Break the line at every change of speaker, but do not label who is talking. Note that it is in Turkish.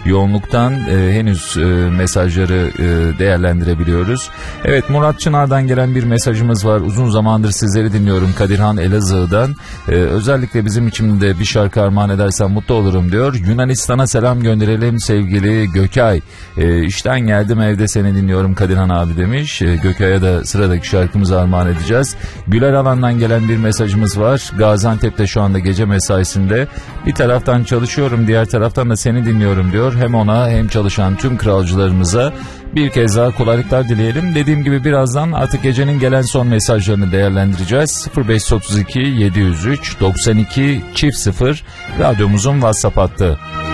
yoğunluktan henüz mesajları değerlendirebiliyoruz. Evet, Murat Çınar'dan gelen bir mesajımız var. Uzun zamandır sizleri dinliyorum Kadirhan Elazığ'dan. Özellikle bizim için de bir şarkı armağan edersen mutlu olurum diyor. Yunanistan'a selam gönderelim sevgili Gökay. İşten geldim evde seni dinliyorum Kadirhan abi demiş. Gökay'a da sıradaki şarkımızı armağan edeceğiz. Güler Alan'dan gelen bir mesajımız var. Gaziantep'te şu anda gece mesaisinde. Bir taraftan çalışıyorum, diğer taraftan da seni dinliyorum diyor. Hem ona hem çalışan tüm kralcılarımıza bir kez daha kolaylıklar dileyelim. Dediğim gibi birazdan artık gecenin gelen son mesajlarını değerlendireceğiz. 0532 703 92 0 radyomuzun WhatsApp hattı.